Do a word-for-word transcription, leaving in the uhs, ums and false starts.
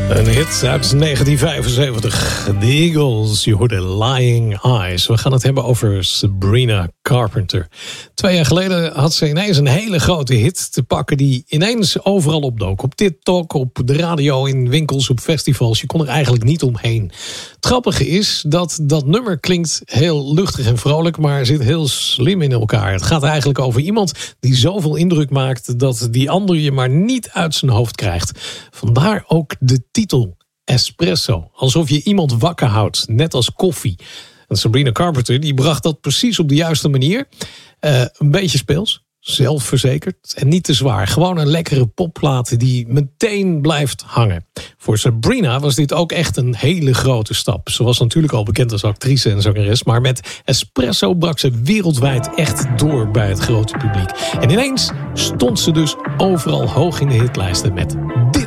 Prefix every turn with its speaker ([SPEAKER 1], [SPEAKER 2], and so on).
[SPEAKER 1] Een hit uit negentien vijfenzeventig. The Eagles, je hoorde Lying Eyes. We gaan het hebben over Sabrina Carpenter. Twee jaar geleden had ze ineens een hele grote hit te pakken die ineens overal opdook. Op TikTok, op de radio, in winkels, op festivals. Je kon er eigenlijk niet omheen. Het grappige is dat dat nummer klinkt heel luchtig en vrolijk, maar zit heel slim in elkaar. Het gaat eigenlijk over iemand die zoveel indruk maakt dat die ander je maar niet uit zijn hoofd krijgt. Vandaar ook de titel Espresso. Alsof je iemand wakker houdt, net als koffie. En Sabrina Carpenter die bracht dat precies op de juiste manier. Uh, een beetje speels, zelfverzekerd en niet te zwaar. Gewoon een lekkere popplaat die meteen blijft hangen. Voor Sabrina was dit ook echt een hele grote stap. Ze was natuurlijk al bekend als actrice en zangeres, maar met Espresso brak ze wereldwijd echt door bij het grote publiek. En ineens stond ze dus overal hoog in de hitlijsten met dit.